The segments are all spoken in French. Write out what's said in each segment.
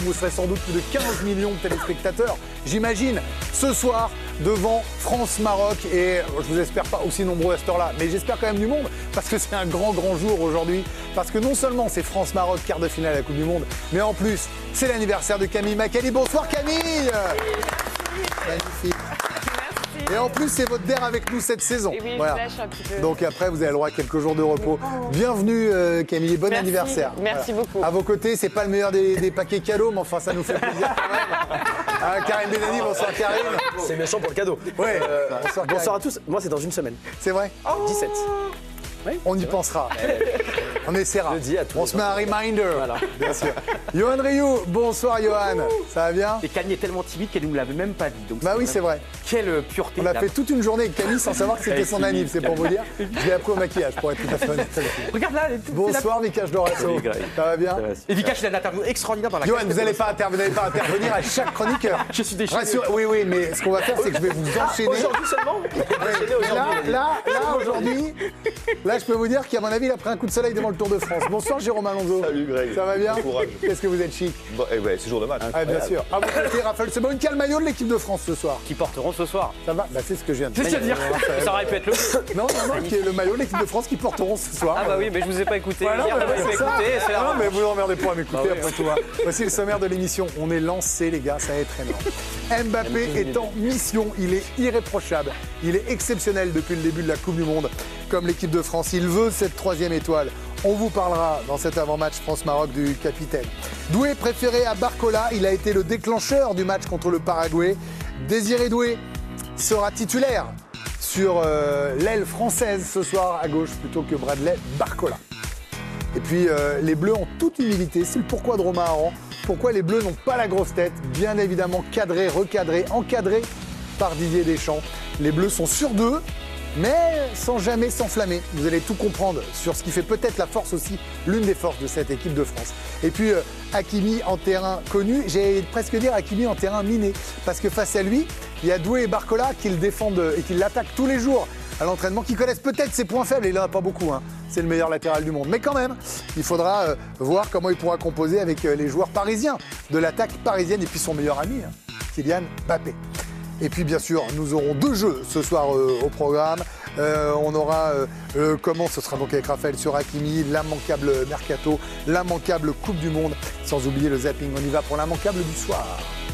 Vous serez sans doute plus de 15 millions de téléspectateurs, j'imagine, ce soir devant France-Maroc. Et je vous espère pas aussi nombreux à cette heure-là, mais j'espère quand même du monde, parce que c'est un grand jour aujourd'hui. Parce que non seulement c'est France-Maroc, quart de finale à la Coupe du Monde, mais en plus, c'est l'anniversaire de Camille Macali. Bonsoir Camille. Magnifique. Et en plus, c'est votre DER avec nous cette saison. Et oui, voilà. je lâche un petit peu. Donc après, vous avez le droit à quelques jours de repos. Bienvenue Camille, bon anniversaire. Merci beaucoup. À vos côtés, c'est pas le meilleur des paquets cadeaux, mais enfin, ça nous fait plaisir quand même. Karine Benani, bonsoir Karine. C'est méchant pour le cadeau. Ouais. Bonsoir à tous. Moi, c'est dans une semaine. C'est vrai 17. Oui, on y pensera. On essaiera. Je dis à tous on se met un reminder. Voilà. Bien sûr. Johan Rioux, bonsoir Johan. Ça va bien? Et Camille est tellement timide qu'elle ne nous l'avait même pas dit. Donc bah oui, c'est vrai. Quelle pureté. On a fait toute une journée avec Camille sans savoir que c'était son anniv, c'est pour vous dire. Je l'ai appris au maquillage, pour être tout à fait honnête. Regarde là. Bonsoir Vikash Dorasso. Ça va bien? Et Vikash, il a une interview extraordinaire dans la Johan, vous n'allez pas intervenir à chaque chroniqueur. Je suis déchiré. Oui, mais ce qu'on va faire, c'est que je vais vous enchaîner. Aujourd'hui seulement Là, aujourd'hui, là, je peux vous dire qu'à mon avis, il a pris un coup de soleil devant le Tour de France. Bonsoir Jérôme Alonso. Salut Greg. Ça va bien? Courage. Qu'est-ce que vous êtes chic? Bon, c'est jour de match. Ah, bien sûr. À votre côté, Raphaël Sebon, quel maillot de l'équipe de France ce soir? Qui porteront ce soir. Ça va? Bah, c'est ce que je viens de C'est ce dire. que dire. Ça aurait pu être le. Non, qui est le maillot de l'équipe de France qui porteront ce soir. Ah bah oui, mais je vous ai pas écouté. Voilà, Hier, bah, vous m'avez c'est ça. écouté. C'est la Non, mais vous n'emmerdez pas à m'écouter Bah ouais, après tout. Voici le sommaire de l'émission. On est lancé, les gars, ça va être énorme. Mbappé est en mission. Il est irréprochable. Il est exceptionnel depuis le début de la Coupe du Monde. Comme l'équipe de France, il veut cette 3e étoile. On vous parlera dans cet avant-match France-Maroc du capitaine. Doué préféré à Barcola, il a été le déclencheur du match contre le Paraguay. Désiré Doué sera titulaire sur l'aile française ce soir à gauche plutôt que Bradley Barcola. Et puis les Bleus en toute humilité, c'est le pourquoi de Romain Aran. Pourquoi les Bleus n'ont pas la grosse tête, bien évidemment cadré, recadré, encadré par Didier Deschamps. Les Bleus sont sur d'eux, mais sans jamais s'enflammer. Vous allez tout comprendre sur ce qui fait peut-être la force aussi, l'une des forces de cette équipe de France. Et puis Hakimi en terrain connu, j'ai presque dire Hakimi en terrain miné, parce que face à lui, il y a Doué et Barcola qui le défendent et qui l'attaquent tous les jours à l'entraînement, qui connaissent peut-être ses points faibles, et il n'en a pas beaucoup, hein. C'est le meilleur latéral du monde. Mais quand même, il faudra voir comment il pourra composer avec les joueurs parisiens de l'attaque parisienne et puis son meilleur ami, Kylian Mbappé. Et puis bien sûr, nous aurons 2 jeux ce soir au programme. On aura comment ce sera donc avec Raphaël sur Hakimi, l'immanquable Mercato, l'immanquable Coupe du Monde, sans oublier le zapping. On y va pour l'immanquable du soir.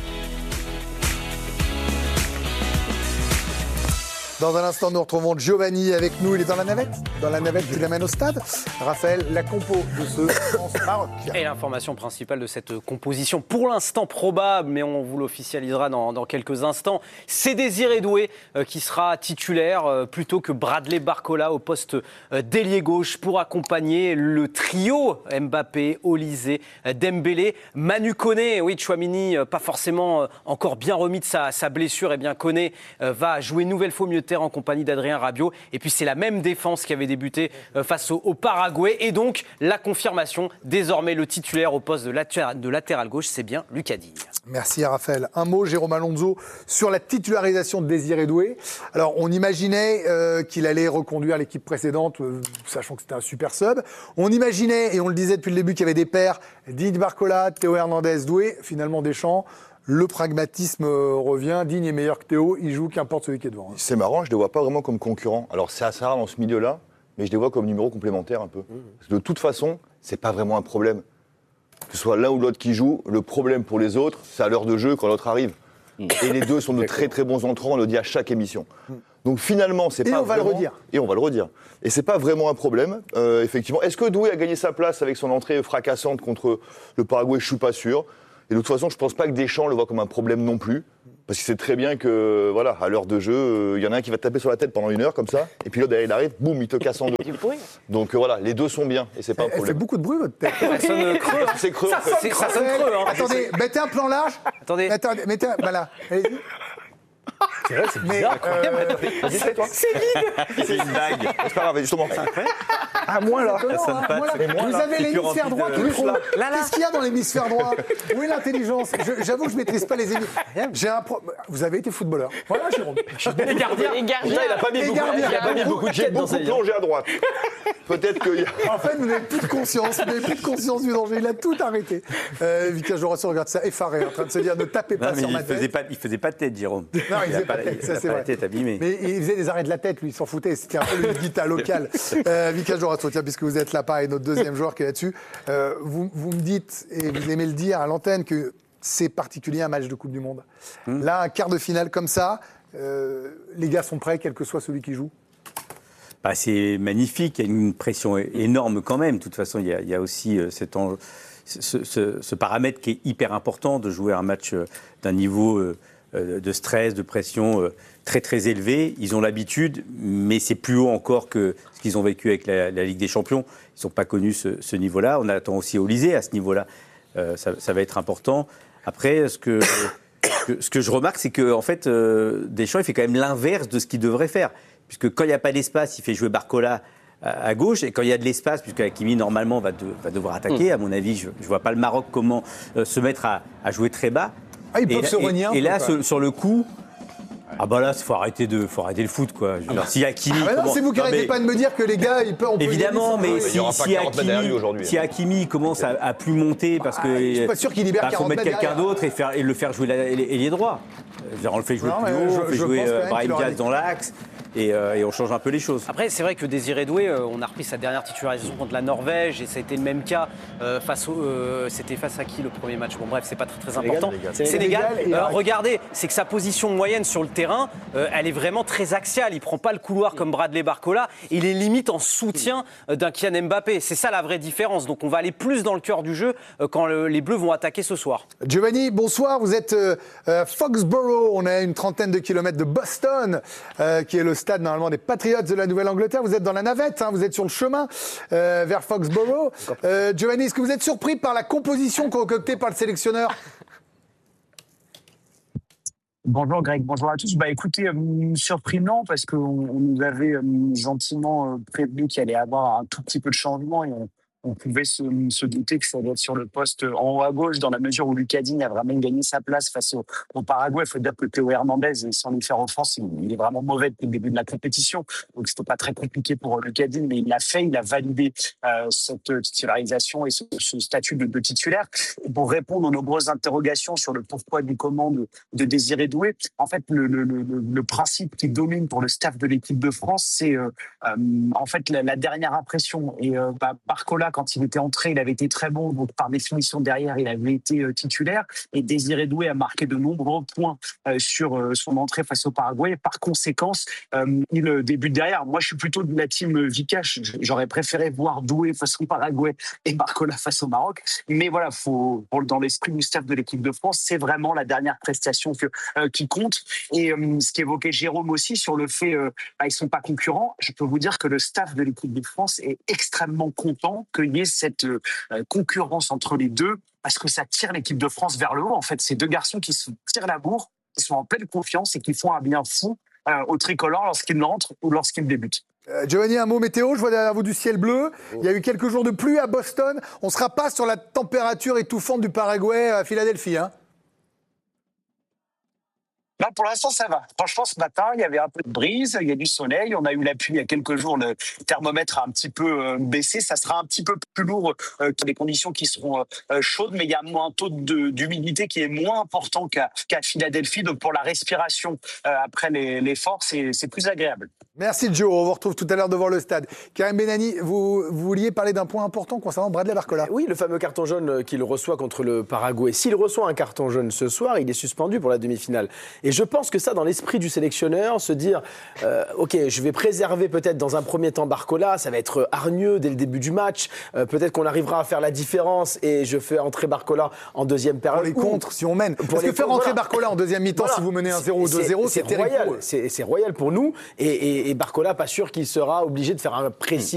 Dans un instant, nous retrouvons Giovanni avec nous. Il est dans la navette qui l'amène au stade. Raphaël, la compo de ce France-Maroc. Et l'information principale de cette composition, pour l'instant probable, mais on vous l'officialisera dans quelques instants, c'est Désiré Doué qui sera titulaire plutôt que Bradley Barcola au poste d'ailier gauche pour accompagner le trio Mbappé, Olysée, Dembélé, Manu Koné. Oui, Tchouaméni, pas forcément encore bien remis de sa blessure. Et bien Koné va jouer une nouvelle fois au milieu de terre en compagnie d'Adrien Rabiot. Et puis c'est la même défense qui avait débuté face au Paraguay. Et donc la confirmation, désormais le titulaire au poste de latéral gauche, c'est bien Lucas Digne. Merci à Raphaël. Un mot, Jérôme Alonso, sur la titularisation de Désiré Doué. Alors on imaginait qu'il allait reconduire l'équipe précédente, sachant que c'était un super sub. On imaginait, et on le disait depuis le début, qu'il y avait des pairs, Digne Barcola, Théo Hernandez, Doué. Finalement Deschamps, le pragmatisme revient. Digne est meilleur que Théo, il joue qu'importe celui qui est devant. C'est marrant, je ne les vois pas vraiment comme concurrents. Alors c'est assez rare dans ce milieu-là, mais je les vois comme numéro complémentaire un peu. Parce que de toute façon, c'est pas vraiment un problème. Que ce soit l'un ou l'autre qui joue, le problème pour les autres, c'est à l'heure de jeu quand l'autre arrive. Et les deux sont de très très bons entrants, on le dit à chaque émission. Donc finalement, c'est pas on va vraiment... le redire. Et on va le redire. Et c'est pas vraiment un problème, effectivement. Est-ce que Doué a gagné sa place avec son entrée fracassante contre le Paraguay? Je suis pas sûr. Et de toute façon, je pense pas que Deschamps le voit comme un problème non plus. Parce qu'il sait très bien que, voilà, à l'heure de jeu, il y en a un qui va te taper sur la tête pendant 1 heure comme ça, et puis l'autre derrière il arrive, boum, il te casse en deux. Donc voilà, les deux sont bien, et c'est pas un Elle fait problème. beaucoup de bruit votre tête. Ça sonne creux. C'est creux en fait. Ça sonne creux. Hein. Attendez, mettez un plan large. Attendez. Mettez voilà. Allez-y. C'est vrai, c'est Mais bizarre. Vas-y, c'est toi. C'est une blague. C'est pas grave, justement. Ah, moins là. sonne pas, Vous avez l'hémisphère droit qui est trop. là. Qu'est-ce qu'il y a dans l'hémisphère droit? Où est l'intelligence? J'avoue que je maîtrise pas les hémisphères. Vous avez été footballeur. Voilà, Jérôme. Les gardiens. Il a pas mis Les beaucoup, gardiens. il a pas mis beaucoup de J'ai têtes dans beaucoup sa vie. plongé à droite. Peut-être qu'il y a... En fait, vous n'avez plus de conscience. Vous n'avez plus de conscience du danger. Il a tout arrêté. Victor Jorasso regarde ça effaré, en train de se dire ne tapez pas Non, mais sur ma il tête. faisait pas de tête, Jérôme. Non, il faisait pas de tête, ça, c'est pas vrai. la tête abîmée. Mais il faisait des arrêts de la tête, lui, il s'en foutait. C'était un peu le guitare local. Victor Jorasso, tiens, puisque vous êtes là, pareil, notre deuxième joueur qui est là-dessus. Vous me dites, et vous aimez le dire à l'antenne, que c'est particulier un match de Coupe du Monde. Là, un quart de finale comme ça, les gars sont prêts, quel que soit celui qui joue. Bah, c'est magnifique, il y a une pression énorme quand même. De toute façon, il y a aussi ce paramètre qui est hyper important de jouer un match d'un niveau de stress, de pression très très élevé. Ils ont l'habitude, mais c'est plus haut encore que ce qu'ils ont vécu avec la Ligue des Champions. Ils n'ont pas connu ce niveau-là. On attend aussi Olysée à ce niveau-là. Ça va être important. Après, ce que je remarque, c'est qu'en fait, Deschamps, il fait quand même l'inverse de ce qu'il devrait faire. Puisque quand il n'y a pas d'espace, il fait jouer Barcola à gauche. Et quand il y a de l'espace, puisque Hakimi, normalement, va devoir attaquer, à mon avis, je ne vois pas le Maroc comment se mettre à jouer très bas. Ah, ils peuvent se renier un peu, et là, quoi. sur le coup... Ah bah là, il faut arrêter le foot, quoi. Si Hakimi... Ah bah non, c'est vous qui n'arrêtez pas de me dire que les gars, on peut Évidemment, mais Il y aura pas 40 mètres derrière lui aujourd'hui. si Hakimi commence à plus monter parce que je suis pas sûr qu'il libère 40 faut mettre mètres quelqu'un derrière. d'autre et le faire jouer l'ailier droit. On le fait jouer Non, plus mais haut, je on fait pense jouer quand même Brahim qu'il aura Diaz des- dans l'axe et on change un peu les choses. Après, c'est vrai que Désiré Doué, on a repris sa dernière titularisation contre la Norvège et ça a été le même cas c'était face à qui le premier match? Bon, bref, c'est pas très important. Sénégal et Regardez, c'est que sa position moyenne sur le terrain, elle est vraiment très axiale. Il prend pas le couloir comme Bradley Barcola. Il est limite en soutien d'un Kylian Mbappé. C'est ça la vraie différence. Donc, on va aller plus dans le cœur du jeu quand les Bleus vont attaquer ce soir. Giovanni, bonsoir. Vous êtes à Foxborough. On est à une trentaine de kilomètres de Boston, qui est le stade normalement des Patriots de la Nouvelle-Angleterre. Vous êtes dans la navette, hein, vous êtes sur le chemin vers Foxborough. Giovanni, est-ce que vous êtes surpris par la composition concoctée par le sélectionneur? Bonjour Greg, bonjour à tous. Bah écoutez, surpris non, parce qu'on nous avait gentiment prévenu qu'il allait y avoir un tout petit peu de changement et on pouvait se douter que ça allait être sur le poste en haut à gauche, dans la mesure où Lucas Digne a vraiment gagné sa place face au Paraguay. Il faut dire que Théo Hernandez, sans lui faire offense, il est vraiment mauvais depuis le début de la compétition. Donc c'était pas très compliqué pour Lucas Digne, mais il l'a fait, il a validé cette titularisation et ce statut de titulaire. Et pour répondre aux nombreuses interrogations sur le pourquoi du comment de Désiré Doué, en fait, le principe qui domine pour le staff de l'équipe de France, c'est en fait la dernière impression. Et Barcola, quand il était entré, il avait été très bon. Donc, par définition, derrière, il avait été titulaire. Et Désiré Doué a marqué de nombreux points sur son entrée face au Paraguay. Et par conséquence, il débute derrière. Moi, je suis plutôt de la team Vikash. J'aurais préféré voir Doué face au Paraguay et Barcola face au Maroc. Mais voilà, dans l'esprit du staff de l'équipe de France, c'est vraiment la dernière prestation qui compte. Et ce qu'évoquait Jérôme aussi sur le fait ils sont pas concurrents, je peux vous dire que le staff de l'équipe de France est extrêmement content qu'il y ait cette concurrence entre les deux, parce que ça tire l'équipe de France vers le haut. En fait, c'est deux garçons qui se tirent la bourre, qui sont en pleine confiance et qui font un bien fou au tricolore lorsqu'ils entrent ou lorsqu'ils débutent. Giovanni, un mot météo, je vois derrière vous du ciel bleu. Il y a eu quelques jours de pluie à Boston. On ne sera pas sur la température étouffante du Paraguay à Philadelphie, hein? Là, pour l'instant, ça va. Franchement, ce matin, il y avait un peu de brise, il y a du soleil. On a eu la pluie il y a quelques jours. Le thermomètre a un petit peu baissé. Ça sera un petit peu plus lourd que les conditions qui seront chaudes, mais il y a un taux d'humidité qui est moins important qu'à Philadelphie. Donc, pour la respiration après l'effort, c'est plus agréable. Merci Joe, on vous retrouve tout à l'heure devant le stade. Karim Benani, vous vouliez parler d'un point important concernant Bradley Barcola. Oui, le fameux carton jaune qu'il reçoit contre le Paraguay. S'il reçoit un carton jaune ce soir, il est suspendu pour la demi-finale. Et je pense que ça, dans l'esprit du sélectionneur, se dire ok, je vais préserver peut-être dans un premier temps Barcola, ça va être hargneux dès le début du match, peut-être qu'on arrivera à faire la différence et je fais entrer Barcola en deuxième période. Pour les contres, si on mène. Parce que faire entrer Barcola en deuxième mi-temps, si vous menez un 0 ou 2-0, c'est terrible. C'est royal pour nous. Et Barcola, pas sûr qu'il sera obligé de faire un pressing